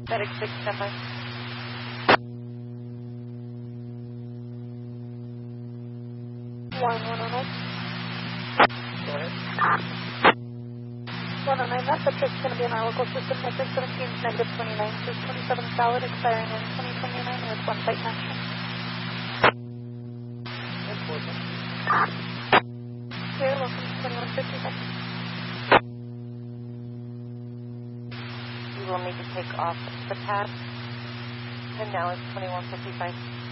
FedEx 6 standby. Line 109. Go ahead. 109, that metric's going to be an our local system. Metric 17 is negative 29, so 27 solid, expiring in 2029 with one flight action. Enforcement. Clear, welcome to 2155. You will need to take off the pad, and now it's 2155.